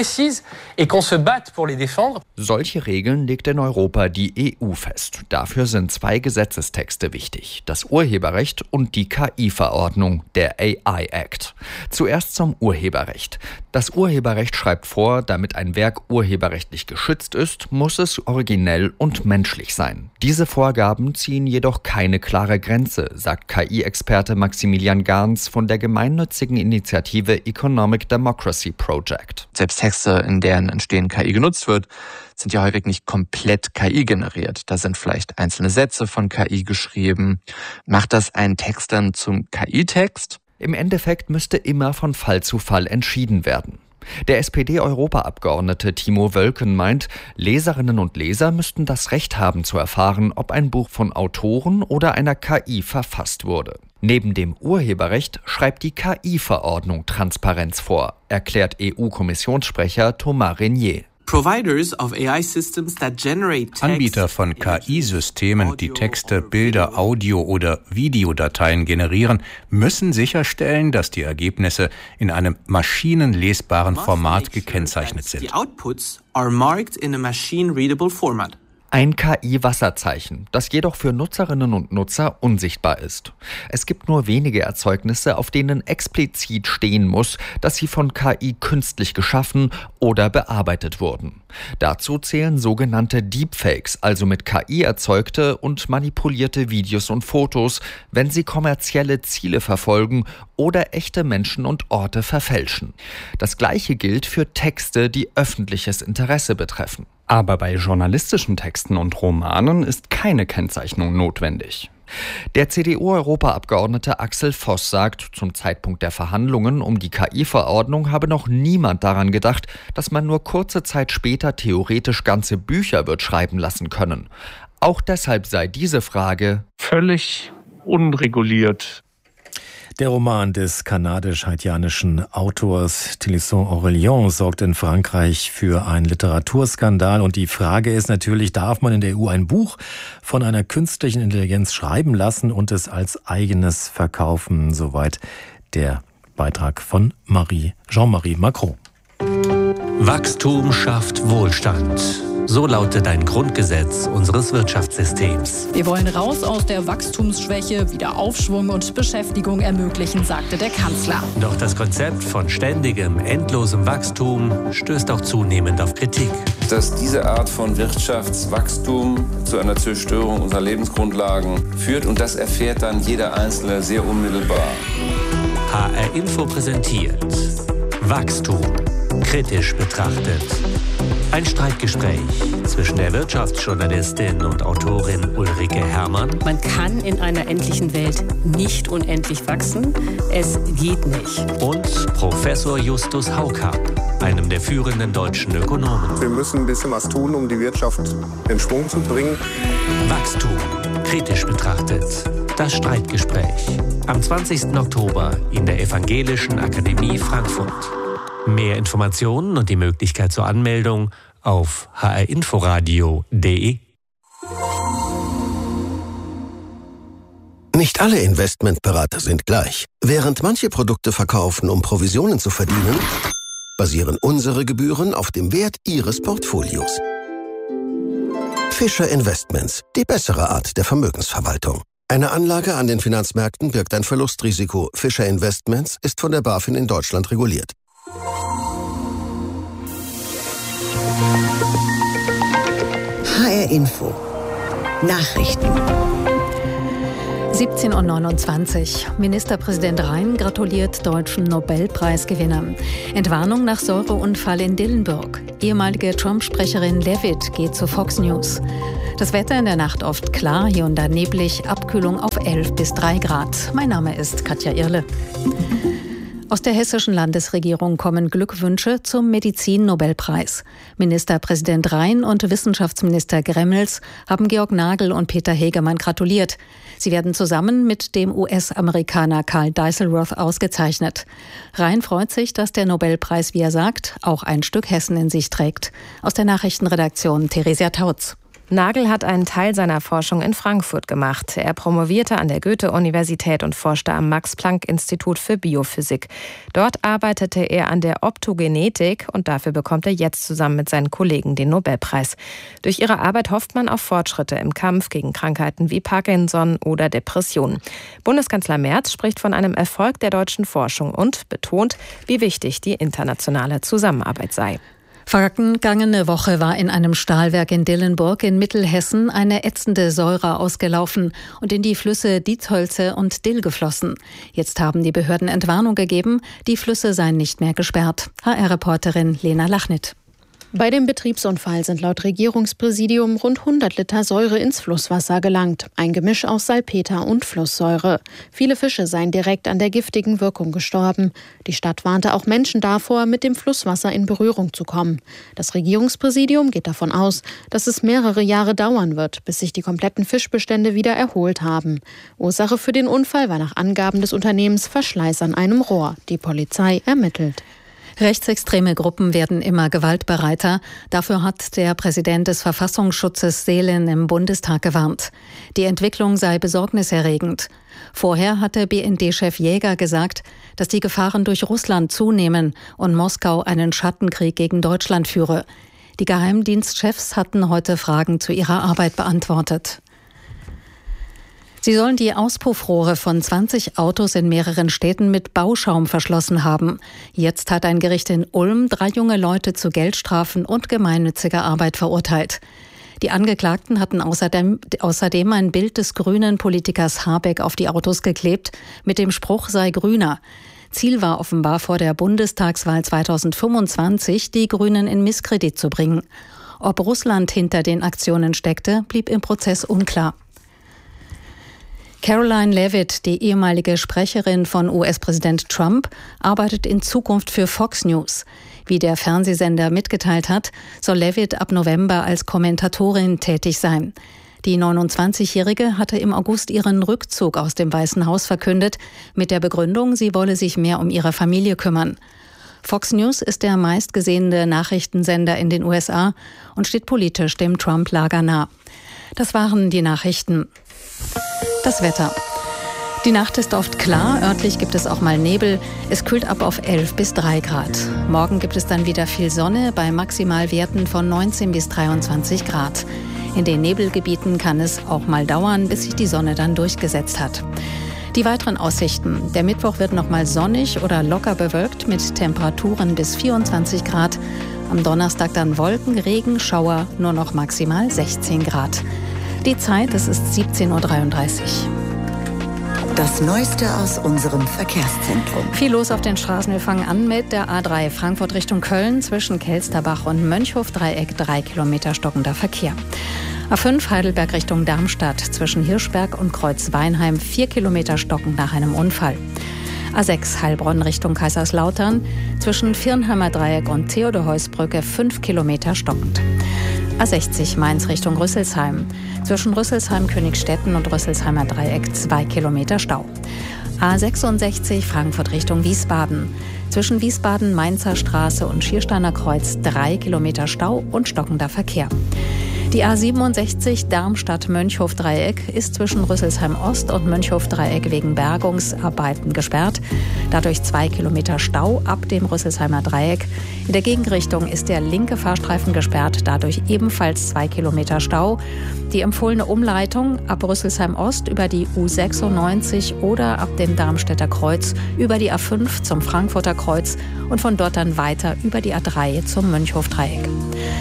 Solche Regeln legt in Europa die EU fest. Dafür sind 2 Gesetzestexte wichtig: das Urheberrecht und die KI-Verordnung, der AI Act. Zuerst zum Urheberrecht. Das Urheberrecht schreibt vor, damit ein Werk urheberrechtlich geschützt ist, muss es originell und menschlich sein. Diese Vorgaben ziehen jedoch keine klare Grenze, sagt KI-Experte Maximilian Garns von der gemeinnützigen Initiative Economic Democracy Project. Selbst Texte, in deren Entstehen KI genutzt wird, sind ja häufig nicht komplett KI generiert. Da sind vielleicht einzelne Sätze von KI geschrieben. Macht das einen Text dann zum KI-Text? Im Endeffekt müsste immer von Fall zu Fall entschieden werden. Der SPD-Europaabgeordnete Timo Wölken meint, Leserinnen und Leser müssten das Recht haben zu erfahren, ob ein Buch von Autoren oder einer KI verfasst wurde. Neben dem Urheberrecht schreibt die KI-Verordnung Transparenz vor, erklärt EU-Kommissionssprecher Thomas Renier. Anbieter von KI-Systemen, die Texte, Bilder, Audio- oder Videodateien generieren, müssen sicherstellen, dass die Ergebnisse in einem maschinenlesbaren Format gekennzeichnet sind. Ein KI-Wasserzeichen, das jedoch für Nutzerinnen und Nutzer unsichtbar ist. Es gibt nur wenige Erzeugnisse, auf denen explizit stehen muss, dass sie von KI künstlich geschaffen oder bearbeitet wurden. Dazu zählen sogenannte Deepfakes, also mit KI erzeugte und manipulierte Videos und Fotos, wenn sie kommerzielle Ziele verfolgen oder echte Menschen und Orte verfälschen. Das Gleiche gilt für Texte, die öffentliches Interesse betreffen. Aber bei journalistischen Texten und Romanen ist keine Kennzeichnung notwendig. Der CDU-Europaabgeordnete Axel Voss sagt, zum Zeitpunkt der Verhandlungen um die KI-Verordnung habe noch niemand daran gedacht, dass man nur kurze Zeit später theoretisch ganze Bücher wird schreiben lassen können. Auch deshalb sei diese Frage völlig unreguliert. Der Roman des kanadisch-haitianischen Autors Télisson Aurélien sorgt in Frankreich für einen Literaturskandal. Und die Frage ist natürlich, darf man in der EU ein Buch von einer künstlichen Intelligenz schreiben lassen und es als eigenes verkaufen? Soweit der Beitrag von Jean-Marie Macron. Wachstum schafft Wohlstand. So lautet ein Grundgesetz unseres Wirtschaftssystems. Wir wollen raus aus der Wachstumsschwäche, wieder Aufschwung und Beschäftigung ermöglichen, sagte der Kanzler. Doch das Konzept von ständigem, endlosem Wachstum stößt auch zunehmend auf Kritik. Dass diese Art von Wirtschaftswachstum zu einer Zerstörung unserer Lebensgrundlagen führt, und das erfährt dann jeder Einzelne sehr unmittelbar. HR Info präsentiert Wachstum kritisch betrachtet. Ein Streitgespräch zwischen der Wirtschaftsjournalistin und Autorin Ulrike Herrmann. Man kann in einer endlichen Welt nicht unendlich wachsen. Es geht nicht. Und Professor Justus Haukapp, einem der führenden deutschen Ökonomen. Wir müssen ein bisschen was tun, um die Wirtschaft in Schwung zu bringen. Wachstum kritisch betrachtet. Das Streitgespräch. Am 20. Oktober in der Evangelischen Akademie Frankfurt. Mehr Informationen und die Möglichkeit zur Anmeldung auf hrinforadio.de. Nicht alle Investmentberater sind gleich. Während manche Produkte verkaufen, um Provisionen zu verdienen, basieren unsere Gebühren auf dem Wert Ihres Portfolios. Fischer Investments, die bessere Art der Vermögensverwaltung. Eine Anlage an den Finanzmärkten birgt ein Verlustrisiko. Fischer Investments ist von der BaFin in Deutschland reguliert. HR Info. Nachrichten. 17:29 Uhr. Ministerpräsident Rhein gratuliert deutschen Nobelpreisgewinnern. Entwarnung nach Säureunfall in Dillenburg. Ehemalige Trump-Sprecherin Leavitt geht zu Fox News. Das Wetter in der Nacht oft klar, hier und da neblig, Abkühlung auf 11 bis 3 Grad. Mein Name ist Katja Irle. Aus der hessischen Landesregierung kommen Glückwünsche zum Medizin-Nobelpreis. Ministerpräsident Rhein und Wissenschaftsminister Gremmels haben Georg Nagel und Peter Hegemann gratuliert. Sie werden zusammen mit dem US-Amerikaner Karl Deisselroth ausgezeichnet. Rhein freut sich, dass der Nobelpreis, wie er sagt, auch ein Stück Hessen in sich trägt. Aus der Nachrichtenredaktion Theresia Tautz. Nagel hat einen Teil seiner Forschung in Frankfurt gemacht. Er promovierte an der Goethe-Universität und forschte am Max-Planck-Institut für Biophysik. Dort arbeitete er an der Optogenetik und dafür bekommt er jetzt zusammen mit seinen Kollegen den Nobelpreis. Durch ihre Arbeit hofft man auf Fortschritte im Kampf gegen Krankheiten wie Parkinson oder Depressionen. Bundeskanzler Merz spricht von einem Erfolg der deutschen Forschung und betont, wie wichtig die internationale Zusammenarbeit sei. Vergangene Woche war in einem Stahlwerk in Dillenburg in Mittelhessen eine ätzende Säure ausgelaufen und in die Flüsse Dietholze und Dill geflossen. Jetzt haben die Behörden Entwarnung gegeben, die Flüsse seien nicht mehr gesperrt. HR-Reporterin Lena Lachnit. Bei dem Betriebsunfall sind laut Regierungspräsidium rund 100 Liter Säure ins Flusswasser gelangt. Ein Gemisch aus Salpeter und Flusssäure. Viele Fische seien direkt an der giftigen Wirkung gestorben. Die Stadt warnte auch Menschen davor, mit dem Flusswasser in Berührung zu kommen. Das Regierungspräsidium geht davon aus, dass es mehrere Jahre dauern wird, bis sich die kompletten Fischbestände wieder erholt haben. Ursache für den Unfall war nach Angaben des Unternehmens Verschleiß an einem Rohr. Die Polizei ermittelt. Rechtsextreme Gruppen werden immer gewaltbereiter. Dafür hat der Präsident des Verfassungsschutzes Seelen im Bundestag gewarnt. Die Entwicklung sei besorgniserregend. Vorher hatte BND-Chef Jäger gesagt, dass die Gefahren durch Russland zunehmen und Moskau einen Schattenkrieg gegen Deutschland führe. Die Geheimdienstchefs hatten heute Fragen zu ihrer Arbeit beantwortet. Sie sollen die Auspuffrohre von 20 Autos in mehreren Städten mit Bauschaum verschlossen haben. Jetzt hat ein Gericht in Ulm 3 junge Leute zu Geldstrafen und gemeinnütziger Arbeit verurteilt. Die Angeklagten hatten außerdem ein Bild des grünen Politikers Habeck auf die Autos geklebt, mit dem Spruch sei grüner. Ziel war offenbar vor der Bundestagswahl 2025, die Grünen in Misskredit zu bringen. Ob Russland hinter den Aktionen steckte, blieb im Prozess unklar. Caroline Leavitt, die ehemalige Sprecherin von US-Präsident Trump, arbeitet in Zukunft für Fox News. Wie der Fernsehsender mitgeteilt hat, soll Leavitt ab November als Kommentatorin tätig sein. Die 29-Jährige hatte im August ihren Rückzug aus dem Weißen Haus verkündet, mit der Begründung, sie wolle sich mehr um ihre Familie kümmern. Fox News ist der meistgesehene Nachrichtensender in den USA und steht politisch dem Trump-Lager nah. Das waren die Nachrichten. Das Wetter. Die Nacht ist oft klar, örtlich gibt es auch mal Nebel. Es kühlt ab auf 11 bis 3 Grad. Morgen gibt es dann wieder viel Sonne bei Maximalwerten von 19 bis 23 Grad. In den Nebelgebieten kann es auch mal dauern, bis sich die Sonne dann durchgesetzt hat. Die weiteren Aussichten. Der Mittwoch wird noch mal sonnig oder locker bewölkt mit Temperaturen bis 24 Grad. Am Donnerstag dann Wolken, Regen, Schauer, nur noch maximal 16 Grad. Die Zeit, es ist 17.33 Uhr. Das Neueste aus unserem Verkehrszentrum. Viel los auf den Straßen. Wir fangen an mit der A3 Frankfurt Richtung Köln zwischen Kelsterbach und Mönchhof-Dreieck 3 Kilometer stockender Verkehr. A5 Heidelberg Richtung Darmstadt zwischen Hirschberg und Kreuz-Weinheim 4 Kilometer stockend nach einem Unfall. A6 Heilbronn Richtung Kaiserslautern zwischen Viernheimer Dreieck und Theodor-Heuss-Brücke 5 Kilometer stockend. A60 Mainz Richtung Rüsselsheim. Zwischen Rüsselsheim-Königstetten und Rüsselsheimer Dreieck 2 Kilometer Stau. A66 Frankfurt Richtung Wiesbaden. Zwischen Wiesbaden-Mainzer Straße und Schiersteiner Kreuz 3 Kilometer Stau und stockender Verkehr. Die A67 Darmstadt-Mönchhof-Dreieck ist zwischen Rüsselsheim-Ost und Mönchhof-Dreieck wegen Bergungsarbeiten gesperrt. Dadurch 2 Kilometer Stau ab dem Rüsselsheimer Dreieck. In der Gegenrichtung ist der linke Fahrstreifen gesperrt, dadurch ebenfalls 2 Kilometer Stau. Die empfohlene Umleitung ab Rüsselsheim-Ost über die U96 oder ab dem Darmstädter Kreuz über die A5 zum Frankfurter Kreuz und von dort dann weiter über die A3 zum Mönchhof-Dreieck.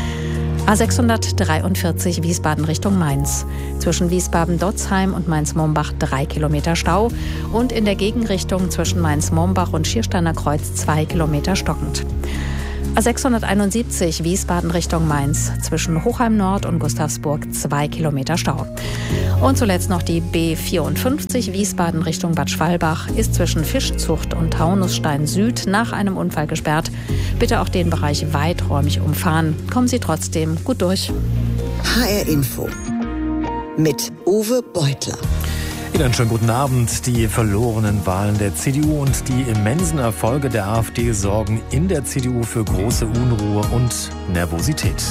A643 Wiesbaden Richtung Mainz. Zwischen Wiesbaden-Dotzheim und Mainz-Mombach 3 Kilometer Stau und in der Gegenrichtung zwischen Mainz-Mombach und Schiersteiner Kreuz 2 Kilometer stockend. A671 Wiesbaden Richtung Mainz. Zwischen Hochheim Nord und Gustavsburg 2 Kilometer Stau. Und zuletzt noch die B54 Wiesbaden Richtung Bad Schwalbach ist zwischen Fischzucht und Taunusstein Süd nach einem Unfall gesperrt. Bitte auch den Bereich weiträumig umfahren. Kommen Sie trotzdem gut durch. HR Info mit Uwe Beutler. Wieder einen schönen guten Abend. Die verlorenen Wahlen der CDU und die immensen Erfolge der AfD sorgen in der CDU für große Unruhe und Nervosität.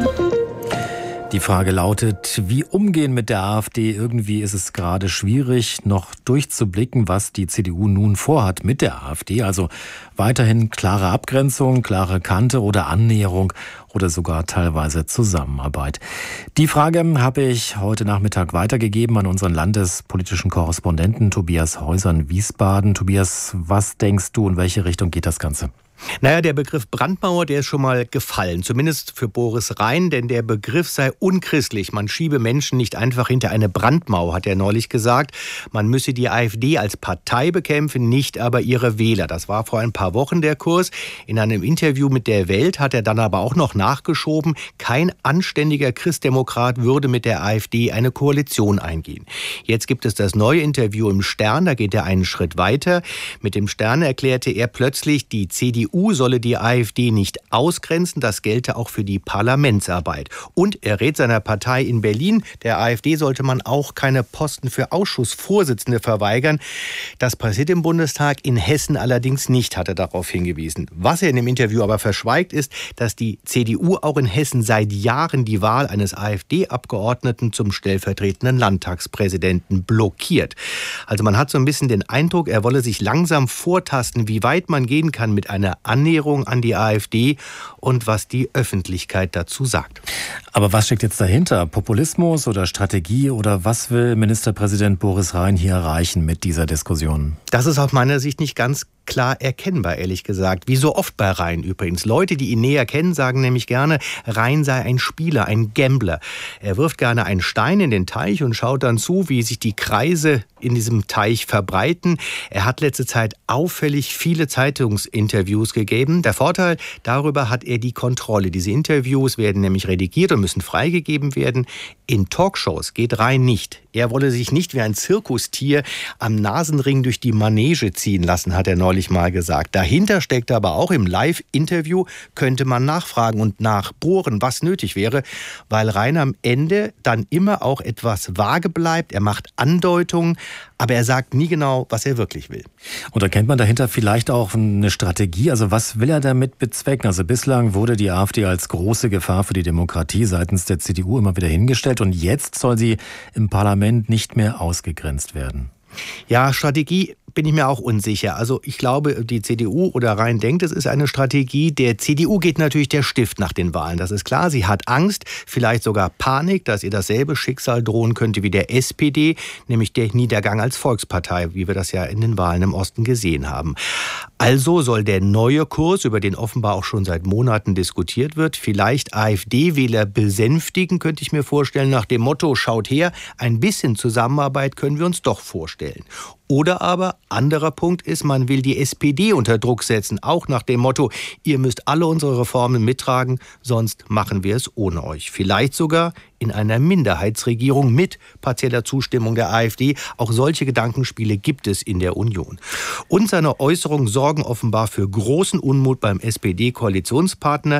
Die Frage lautet, wie umgehen mit der AfD? Irgendwie ist es gerade schwierig, noch durchzublicken, was die CDU nun vorhat mit der AfD. Also weiterhin klare Abgrenzung, klare Kante oder Annäherung oder sogar teilweise Zusammenarbeit. Die Frage habe ich heute Nachmittag weitergegeben an unseren landespolitischen Korrespondenten Tobias Häuser in Wiesbaden. Tobias, was denkst du, in welche Richtung geht das Ganze? Naja, der Begriff Brandmauer, der ist schon mal gefallen, zumindest für Boris Rhein, denn der Begriff sei unchristlich. Man schiebe Menschen nicht einfach hinter eine Brandmauer, hat er neulich gesagt. Man müsse die AfD als Partei bekämpfen, nicht aber ihre Wähler. Das war vor ein paar Wochen der Kurs. In einem Interview mit der Welt hat er dann aber auch noch nachgeschoben, kein anständiger Christdemokrat würde mit der AfD eine Koalition eingehen. Jetzt gibt es das neue Interview im Stern, da geht er einen Schritt weiter. Mit dem Stern erklärte er plötzlich, die CDU solle die AfD nicht ausgrenzen, das gelte auch für die Parlamentsarbeit. Und er rät seiner Partei in Berlin, der AfD sollte man auch keine Posten für Ausschussvorsitzende verweigern. Das passiert im Bundestag, in Hessen allerdings nicht, hat er darauf hingewiesen. Was er in dem Interview aber verschweigt, ist, dass die CDU auch in Hessen seit Jahren die Wahl eines AfD-Abgeordneten zum stellvertretenden Landtagspräsidenten blockiert. Also man hat so ein bisschen den Eindruck, er wolle sich langsam vortasten, wie weit man gehen kann mit einer Annäherung an die AfD und was die Öffentlichkeit dazu sagt. Aber was steckt jetzt dahinter? Populismus oder Strategie oder was will Ministerpräsident Boris Rhein hier erreichen mit dieser Diskussion? Das ist aus meiner Sicht nicht ganz klar erkennbar, ehrlich gesagt. Wie so oft bei Rhein übrigens. Leute, die ihn näher kennen, sagen nämlich gerne, Rhein sei ein Spieler, ein Gambler. Er wirft gerne einen Stein in den Teich und schaut dann zu, wie sich die Kreise in diesem Teich verbreiten. Er hat letzte Zeit auffällig viele Zeitungsinterviews gegeben. Der Vorteil, darüber hat er die Kontrolle. Diese Interviews werden nämlich redigiert und müssen freigegeben werden. In Talkshows geht Rhein nicht. Er wolle sich nicht wie ein Zirkustier am Nasenring durch die Manege ziehen lassen, hat er neulich mal gesagt. Dahinter steckt aber auch im Live-Interview, könnte man nachfragen und nachbohren, was nötig wäre, weil Rhein am Ende dann immer auch etwas vage bleibt. Er macht Andeutungen, aber er sagt nie genau, was er wirklich will. Und erkennt man dahinter vielleicht auch eine Strategie? Also was will er damit bezwecken? Also bislang wurde die AfD als große Gefahr für die Demokratie seitens der CDU immer wieder hingestellt und jetzt soll sie im Parlament nicht mehr ausgegrenzt werden. Ja, Strategie bin ich mir auch unsicher. Also ich glaube, die CDU oder Rhein denkt, es ist eine Strategie. Der CDU geht natürlich der Stift nach den Wahlen. Das ist klar. Sie hat Angst, vielleicht sogar Panik, dass ihr dasselbe Schicksal drohen könnte wie der SPD, nämlich der Niedergang als Volkspartei, wie wir das ja in den Wahlen im Osten gesehen haben. Also soll der neue Kurs, über den offenbar auch schon seit Monaten diskutiert wird, vielleicht AfD-Wähler besänftigen, könnte ich mir vorstellen, nach dem Motto, schaut her, ein bisschen Zusammenarbeit können wir uns doch vorstellen. Oder aber, anderer Punkt ist, man will die SPD unter Druck setzen, auch nach dem Motto, ihr müsst alle unsere Reformen mittragen, sonst machen wir es ohne euch. Vielleicht sogar in einer Minderheitsregierung mit partieller Zustimmung der AfD. Auch solche Gedankenspiele gibt es in der Union. Und seine Äußerungen sorgen offenbar für großen Unmut beim SPD-Koalitionspartner.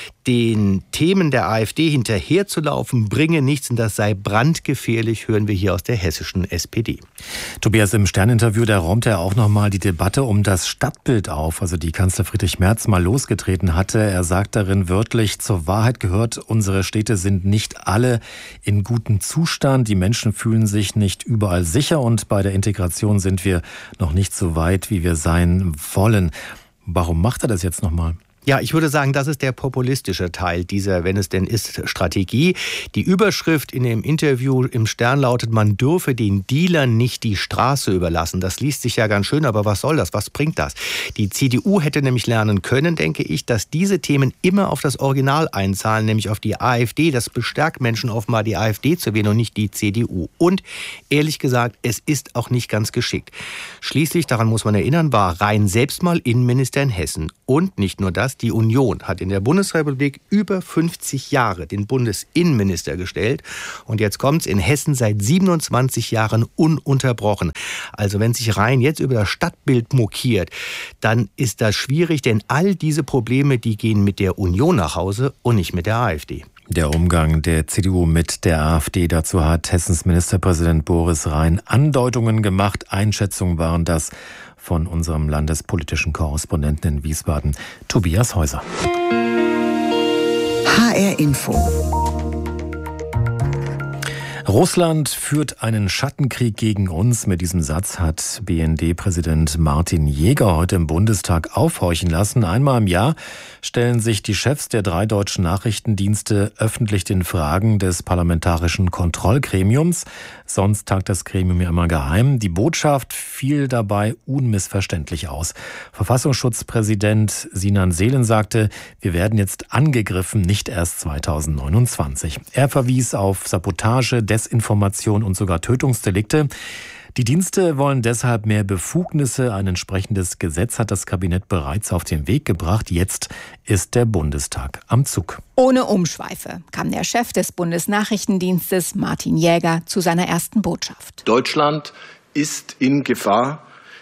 Den Themen der AfD hinterherzulaufen, bringe nichts und das sei brandgefährlich, hören wir hier aus der hessischen SPD. Tobias, im Stern-Interview, da räumt er auch nochmal die Debatte um das Stadtbild auf, also die Kanzler Friedrich Merz mal losgetreten hatte. Er sagt darin wörtlich, zur Wahrheit gehört, unsere Städte sind nicht alle in gutem Zustand. Die Menschen fühlen sich nicht überall sicher und bei der Integration sind wir noch nicht so weit, wie wir sein wollen. Warum macht er das jetzt nochmal? Ja, ich würde sagen, das ist der populistische Teil dieser, wenn es denn ist, Strategie. Die Überschrift in dem Interview im Stern lautet, man dürfe den Dealern nicht die Straße überlassen. Das liest sich ja ganz schön, aber was soll das? Was bringt das? Die CDU hätte nämlich lernen können, denke ich, dass diese Themen immer auf das Original einzahlen, nämlich auf die AfD. Das bestärkt Menschen offenbar, die AfD zu wählen und nicht die CDU. Und ehrlich gesagt, es ist auch nicht ganz geschickt. Schließlich, daran muss man erinnern, war Rhein selbst mal Innenminister in Hessen. Und nicht nur das, das? Die Union hat in der Bundesrepublik über 50 Jahre den Bundesinnenminister gestellt. Und jetzt kommt's, in Hessen seit 27 Jahren ununterbrochen. Also wenn sich Rhein jetzt über das Stadtbild mokiert, dann ist das schwierig, denn all diese Probleme, die gehen mit der Union nach Hause und nicht mit der AfD. Der Umgang der CDU mit der AfD, dazu hat Hessens Ministerpräsident Boris Rhein Andeutungen gemacht. Einschätzungen waren das von unserem landespolitischen Korrespondenten in Wiesbaden, Tobias Häuser. HR Info. Russland führt einen Schattenkrieg gegen uns. Mit diesem Satz hat BND-Präsident Martin Jäger heute im Bundestag aufhorchen lassen. Einmal im Jahr stellen sich die Chefs der 3 deutschen Nachrichtendienste öffentlich den Fragen des parlamentarischen Kontrollgremiums. Sonst tagt das Gremium ja immer geheim. Die Botschaft fiel dabei unmissverständlich aus. Verfassungsschutzpräsident Sinan Selen sagte, wir werden jetzt angegriffen, nicht erst 2029. Er verwies auf Sabotage, Desinformation und sogar Tötungsdelikte. Die Dienste wollen deshalb mehr Befugnisse. Ein entsprechendes Gesetz hat das Kabinett bereits auf den Weg gebracht. Jetzt ist der Bundestag am Zug. Ohne Umschweife kam der Chef des Bundesnachrichtendienstes Martin Jäger zu seiner ersten Botschaft. Deutschland ist in Gefahr,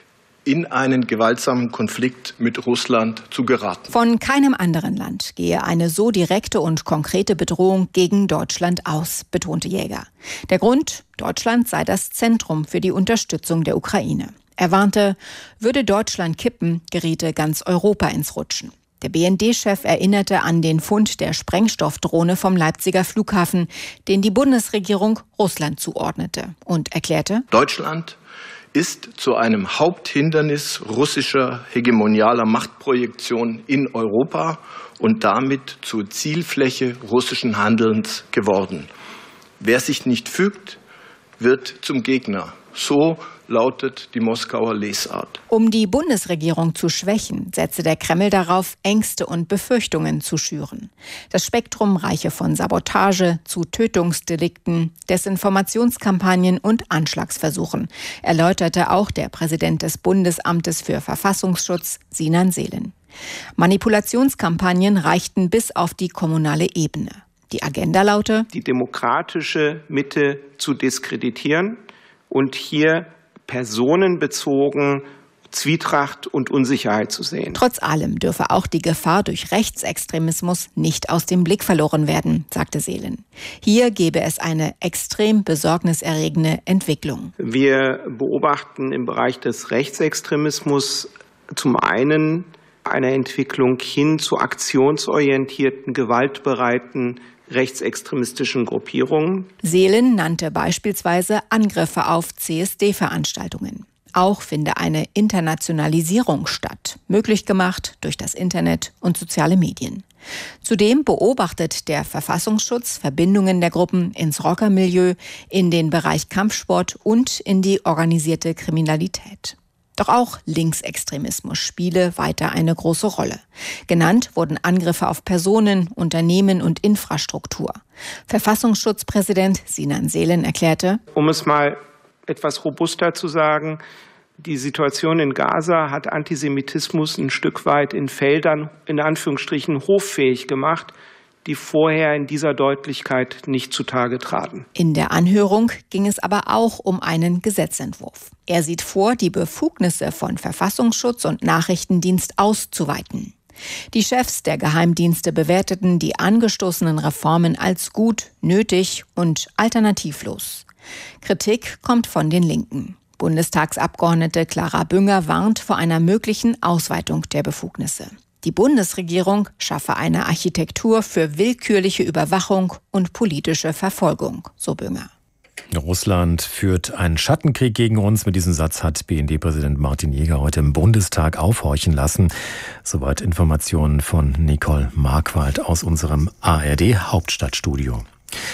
in einen gewaltsamen Konflikt mit Russland zu geraten. Von keinem anderen Land gehe eine so direkte und konkrete Bedrohung gegen Deutschland aus, betonte Jäger. Der Grund: Deutschland sei das Zentrum für die Unterstützung der Ukraine. Er warnte, würde Deutschland kippen, geriete ganz Europa ins Rutschen. Der BND-Chef erinnerte an den Fund der Sprengstoffdrohne vom Leipziger Flughafen, den die Bundesregierung Russland zuordnete, und erklärte: Deutschland ist zu einem Haupthindernis russischer hegemonialer Machtprojektion in Europa und damit zur Zielfläche russischen Handelns geworden. Wer sich nicht fügt, wird zum Gegner. So lautet die Moskauer Lesart. Um die Bundesregierung zu schwächen, setze der Kreml darauf, Ängste und Befürchtungen zu schüren. Das Spektrum reiche von Sabotage zu Tötungsdelikten, Desinformationskampagnen und Anschlagsversuchen, erläuterte auch der Präsident des Bundesamtes für Verfassungsschutz, Sinan Selen. Manipulationskampagnen reichten bis auf die kommunale Ebene. Die Agenda laute: die demokratische Mitte zu diskreditieren und hier personenbezogen Zwietracht und Unsicherheit zu sehen. Trotz allem dürfe auch die Gefahr durch Rechtsextremismus nicht aus dem Blick verloren werden, sagte Selen. Hier gebe es eine extrem besorgniserregende Entwicklung. Wir beobachten im Bereich des Rechtsextremismus zum einen eine Entwicklung hin zu aktionsorientierten, gewaltbereiten rechtsextremistischen Gruppierungen. Selen nannte beispielsweise Angriffe auf CSD-Veranstaltungen. Auch finde eine Internationalisierung statt, möglich gemacht durch das Internet und soziale Medien. Zudem beobachtet der Verfassungsschutz Verbindungen der Gruppen ins Rockermilieu, in den Bereich Kampfsport und in die organisierte Kriminalität. Doch auch Linksextremismus spiele weiter eine große Rolle. Genannt wurden Angriffe auf Personen, Unternehmen und Infrastruktur. Verfassungsschutzpräsident Sinan Selen erklärte: Um es mal etwas robuster zu sagen, die Situation in Gaza hat Antisemitismus ein Stück weit in Feldern, in Anführungsstrichen, hoffähig gemacht, die vorher in dieser Deutlichkeit nicht zutage traten. In der Anhörung ging es aber auch um einen Gesetzentwurf. Er sieht vor, die Befugnisse von Verfassungsschutz und Nachrichtendienst auszuweiten. Die Chefs der Geheimdienste bewerteten die angestoßenen Reformen als gut, nötig und alternativlos. Kritik kommt von den Linken. Bundestagsabgeordnete Clara Bünger warnt vor einer möglichen Ausweitung der Befugnisse. Die Bundesregierung schaffe eine Architektur für willkürliche Überwachung und politische Verfolgung, so Bünger. Russland führt einen Schattenkrieg gegen uns. Mit diesem Satz hat BND-Präsident Martin Jäger heute im Bundestag aufhorchen lassen. Soweit Informationen von Nicole Markwald aus unserem ARD-Hauptstadtstudio.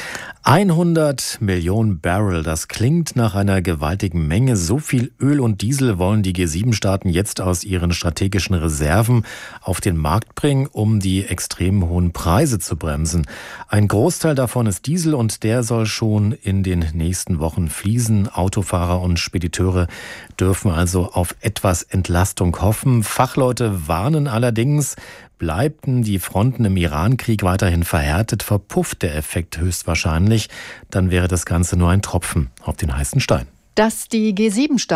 100 Millionen Barrel, das klingt nach einer gewaltigen Menge. So viel Öl und Diesel wollen die G7-Staaten jetzt aus ihren strategischen Reserven auf den Markt bringen, um die extrem hohen Preise zu bremsen. Ein Großteil davon ist Diesel und der soll schon in den nächsten Wochen fließen. Autofahrer und Spediteure dürfen also auf etwas Entlastung hoffen. Fachleute warnen allerdings, Bleiben die Fronten im Iran-Krieg weiterhin verhärtet, verpufft der Effekt höchstwahrscheinlich. Dann wäre das Ganze nur ein Tropfen auf den heißen Stein. Dass die G7